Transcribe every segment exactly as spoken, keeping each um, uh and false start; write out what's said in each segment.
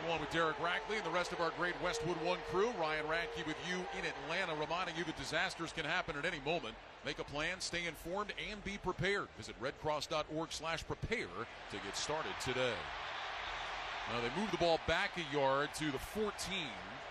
Along with Derek Rackley and the rest of our great Westwood One crew, Ryan Radke with you in Atlanta, reminding you that disasters can happen at any moment. Make a plan, stay informed, and be prepared. Visit redcross.org slash prepare to get started today. Now they move the ball back a yard to the fourteen.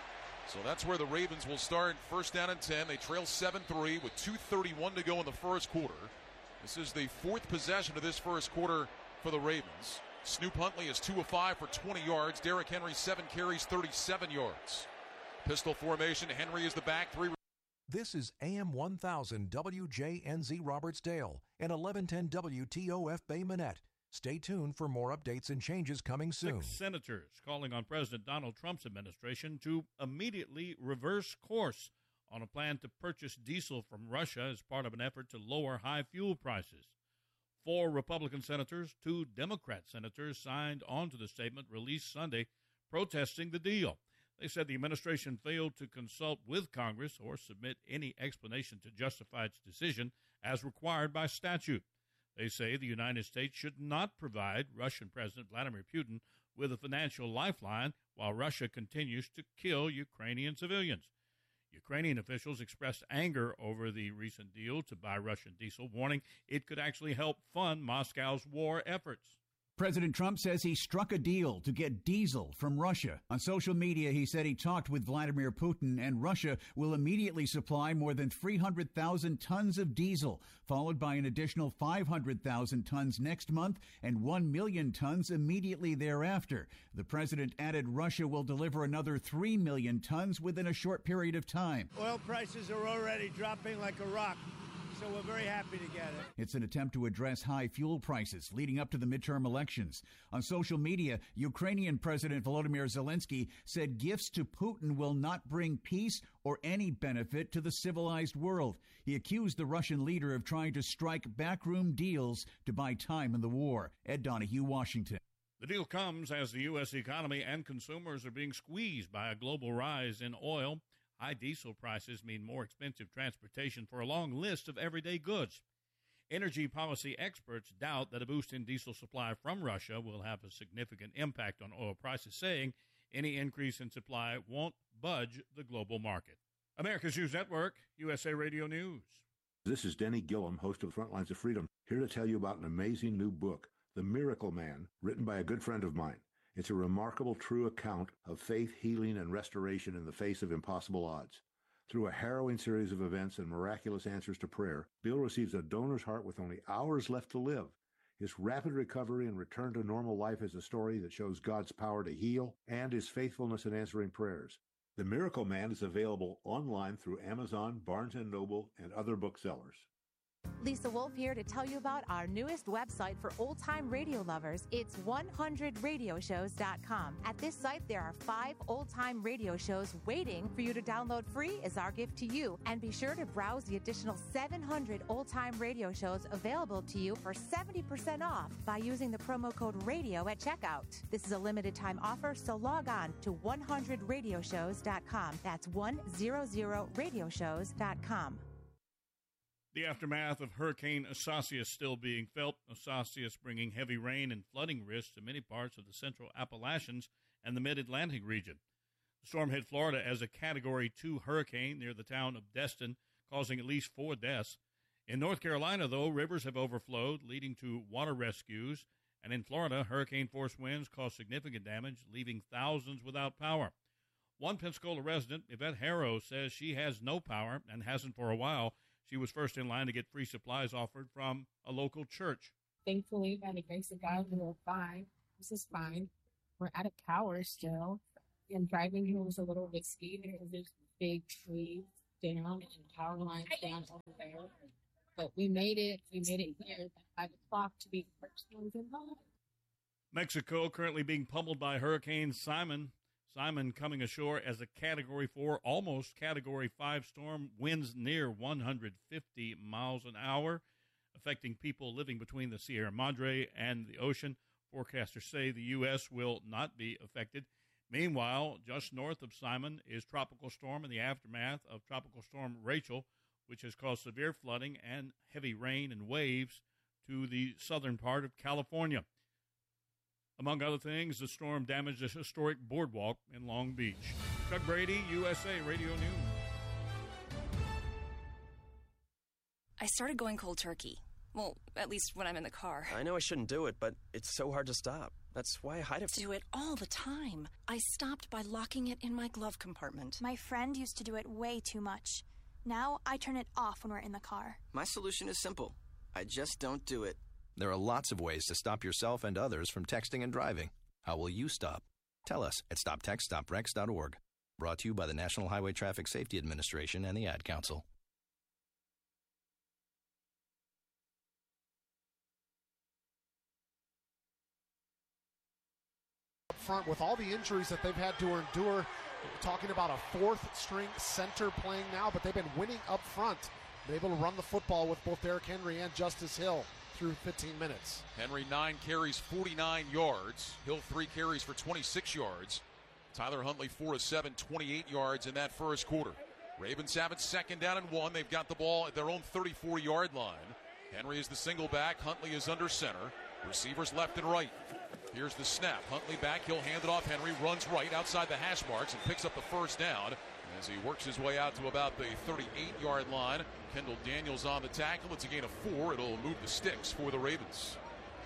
So that's where the Ravens will start. First down and ten. They trail seven three with two thirty-one to go in the first quarter. This is the fourth possession of this first quarter for the Ravens. Snoop Huntley is two of five for twenty yards. Derrick Henry, seven carries, thirty-seven yards. Pistol formation. Henry is the back. Three. This is A M one thousand W J N Z Robertsdale and eleven ten W T O F Bay Minette. Stay tuned for more updates and changes coming soon. Six senators calling on President Donald Trump's administration to immediately reverse course on a plan to purchase diesel from Russia as part of an effort to lower high fuel prices. Four Republican senators, two Democrat senators signed onto the statement released Sunday protesting the deal. They said the administration failed to consult with Congress or submit any explanation to justify its decision as required by statute. They say the United States should not provide Russian President Vladimir Putin with a financial lifeline while Russia continues to kill Ukrainian civilians. Ukrainian officials expressed anger over the recent deal to buy Russian diesel, warning it could actually help fund Moscow's war efforts. President Trump says he struck a deal to get diesel from Russia. On social media, he said he talked with Vladimir Putin and Russia will immediately supply more than three hundred thousand tons of diesel, followed by an additional five hundred thousand tons next month and one million tons immediately thereafter. The president added Russia will deliver another three million tons within a short period of time. Oil prices are already dropping like a rock. So we're very happy to get it. It's an attempt to address high fuel prices leading up to the midterm elections. On social media, Ukrainian President Volodymyr Zelensky said gifts to Putin will not bring peace or any benefit to the civilized world. He accused the Russian leader of trying to strike backroom deals to buy time in the war. Ed Donahue, Washington. The deal comes as the U S economy and consumers are being squeezed by a global rise in oil. High diesel prices mean more expensive transportation for a long list of everyday goods. Energy policy experts doubt that a boost in diesel supply from Russia will have a significant impact on oil prices, saying any increase in supply won't budge the global market. America's News Network, U S A Radio News. This is Denny Gillum, host of Frontlines of Freedom, here to tell you about an amazing new book, The Miracle Man, written by a good friend of mine. It's a remarkable, true account of faith, healing, and restoration in the face of impossible odds. Through a harrowing series of events and miraculous answers to prayer, Bill receives a donor's heart with only hours left to live. His rapid recovery and return to normal life is a story that shows God's power to heal and his faithfulness in answering prayers. The Miracle Man is available online through Amazon, Barnes and Noble, and other booksellers. Lisa Wolf here to tell you about our newest website for old-time radio lovers. It's one hundred radio shows dot com. At this site, there are five old-time radio shows waiting for you to download free as our gift to you. And be sure to browse the additional seven hundred old-time radio shows available to you for seventy percent off by using the promo code RADIO at checkout. This is a limited-time offer, so log on to one hundred radio shows dot com. That's one hundred radio shows dot com. The aftermath of Hurricane Isaias still being felt. Isaias bringing heavy rain and flooding risks to many parts of the central Appalachians and the mid-Atlantic region. The storm hit Florida as a Category two hurricane near the town of Destin, causing at least four deaths. In North Carolina, though, rivers have overflowed, leading to water rescues. And in Florida, hurricane-force winds caused significant damage, leaving thousands without power. One Pensacola resident, Yvette Harrow, says she has no power and hasn't for a while. She was first in line to get free supplies offered from a local church. Thankfully, by the grace of God, we were fine. This is fine. We're out of power still. And driving here was a little risky. There was this big tree down and power lines down over there. But we made it. We made it here at five o'clock to be the first ones involved. Mexico currently being pummeled by Hurricane Simon. Simon coming ashore as a Category four, almost Category five storm, winds near one hundred fifty miles an hour, affecting people living between the Sierra Madre and the ocean. Forecasters say the U S will not be affected. Meanwhile, just north of Simon is Tropical Storm in the aftermath of Tropical Storm Rachel, which has caused severe flooding and heavy rain and waves to the southern part of California. Among other things, the storm damaged a historic boardwalk in Long Beach. Chuck Brady, U S A Radio News. I started going cold turkey. Well, at least when I'm in the car. I know I shouldn't do it, but it's so hard to stop. That's why I hide it. Do it all the time. I stopped by locking it in my glove compartment. My friend used to do it way too much. Now I turn it off when we're in the car. My solution is simple. I just don't do it. There are lots of ways to stop yourself and others from texting and driving. How will you stop? Tell us at stop text stop wrecks dot org. Brought to you by the National Highway Traffic Safety Administration and the Ad Council. Front with all the injuries that they've had to endure. We're talking about a fourth string center playing now, but they've been winning up front. Been able to run the football with both Derrick Henry and Justice Hill through fifteen minutes. Henry nine carries, forty-nine yards. Hill three carries for twenty-six yards. Tyler Huntley four of seven, twenty-eight yards in that first quarter. Ravens have it second down and one. They've got the ball at their own thirty-four yard line. Henry is the single back. Huntley is under center. Receivers left and right. Here's the snap. Huntley back. He'll hand it off. Henry runs right outside the hash marks and picks up the first down as he works his way out to about the thirty-eight yard line. Kendall Daniels on the tackle. It's a gain of four. It'll move the sticks for the Ravens.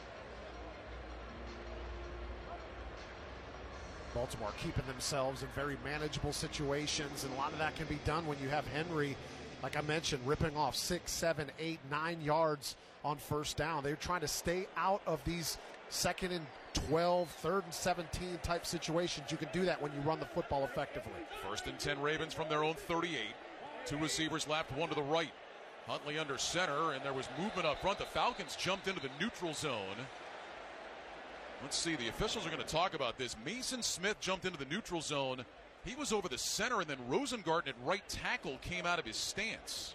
Baltimore keeping themselves in very manageable situations, and a lot of that can be done when you have Henry, like I mentioned, ripping off six, seven, eight, nine yards on first down. They're trying to stay out of these second and twelve, third and seventeen type situations. You can do that when you run the football effectively. First and ten Ravens from their own thirty-eight. Two receivers left, one to the right. Huntley under center, and there was movement up front. The Falcons jumped into the neutral zone. Let's see, the officials are going to talk about this. Mason Smith jumped into the neutral zone. He was over the center, and then Rosengarten at right tackle came out of his stance.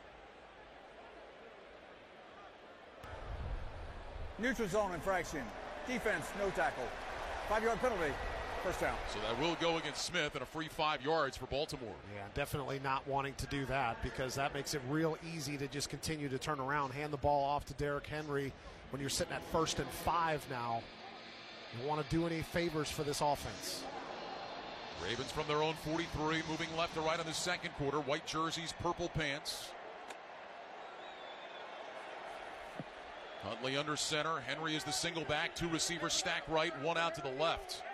Neutral zone infraction. Defense, no tackle. Five-yard penalty. First down. So that will go against Smith and a free five yards for Baltimore. Yeah, definitely not wanting to do that because that makes it real easy to just continue to turn around, hand the ball off to Derrick Henry when you're sitting at first and five now. You don't want to do any favors for this offense. Ravens from their own forty-three, moving left to right in the second quarter. White jerseys, purple pants. Huntley under center. Henry is the single back. Two receivers stacked right, one out to the left.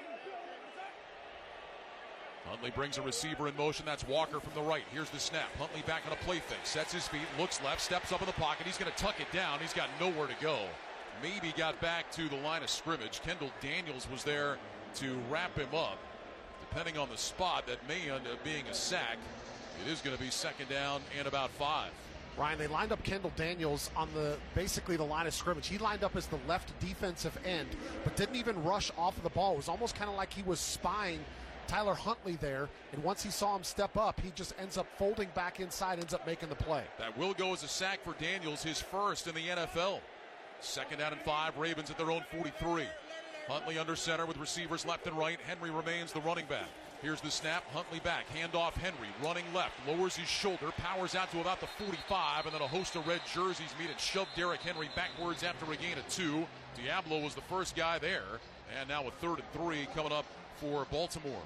Huntley brings a receiver in motion. That's Walker from the right. Here's the snap. Huntley back on a play fake. Sets his feet, looks left, steps up in the pocket. He's going to tuck it down. He's got nowhere to go. Maybe got back to the line of scrimmage. Kendall Daniels was there to wrap him up. Depending on the spot, that may end up being a sack. It is going to be second down and about five. Ryan, they lined up Kendall Daniels on the basically the line of scrimmage. He lined up as the left defensive end, but didn't even rush off of the ball. It was almost kind of like he was spying Tyler Huntley there, and once he saw him step up, he just ends up folding back inside, ends up making the play. That will go as a sack for Daniels, his first in the N F L. Second down and five, Ravens at their own forty-three. Huntley under center with receivers left and right. Henry remains the running back. Here's the snap. Huntley back. Handoff Henry. Running left. Lowers his shoulder. Powers out to about the forty-five. And then a host of red jerseys meet and shove Derrick Henry backwards after a gain of two. Diablo was the first guy there. And now a third and three coming up for Baltimore.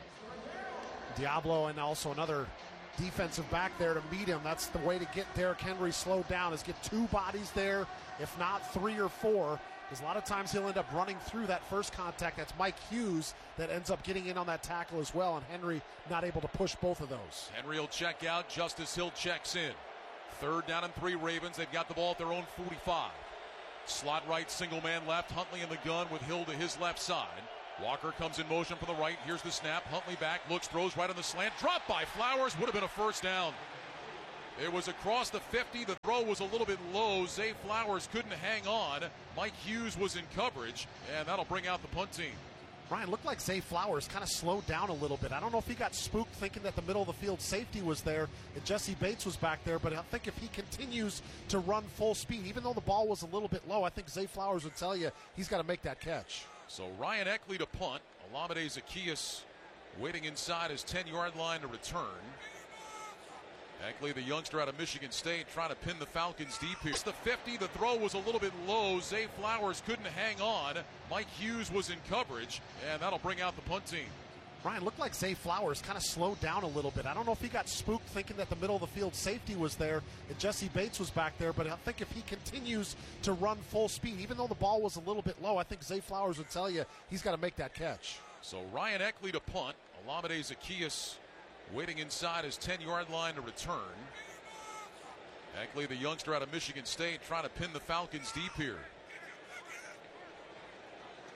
Diablo and also another defensive back there to meet him. That's the way to get Derrick Henry slowed down, is get two bodies there, if not three or four. Because a lot of times he'll end up running through that first contact. That's Mike Hughes that ends up getting in on that tackle as well, and Henry not able to push both of those. Henry will check out. Justice Hill checks in. Third down and three Ravens. They've got the ball at their own forty-five. Slot right, single man left. Huntley in the gun with Hill to his left side. Walker comes in motion from the right. Here's the snap. Huntley back, looks, throws right on the slant. Dropped by Flowers. Would have been a first down. It was across the fifty. The throw was a little bit low. Zay Flowers couldn't hang on. Mike Hughes was in coverage, and that'll bring out the punt team. Ryan, looked like Zay Flowers kind of slowed down a little bit. I don't know if he got spooked thinking that the middle of the field safety was there and Jesse Bates was back there, but I think if he continues to run full speed, even though the ball was a little bit low, I think Zay Flowers would tell you he's got to make that catch. So Ryan Eckley to punt. Olamide Zaccheaus waiting inside his ten-yard line to return. Eckley, the youngster out of Michigan State, trying to pin the Falcons deep here. It's the fifty. The throw was a little bit low. Zay Flowers couldn't hang on. Mike Hughes was in coverage, and that'll bring out the punt team. Ryan, looked like Zay Flowers kind of slowed down a little bit. I don't know if he got spooked thinking that the middle of the field safety was there and Jesse Bates was back there, but I think if he continues to run full speed, even though the ball was a little bit low, I think Zay Flowers would tell you he's got to make that catch. So Ryan Eckley to punt. Olamide Zaccheaus waiting inside his ten-yard line to return. Eckley, the youngster out of Michigan State, trying to pin the Falcons deep here.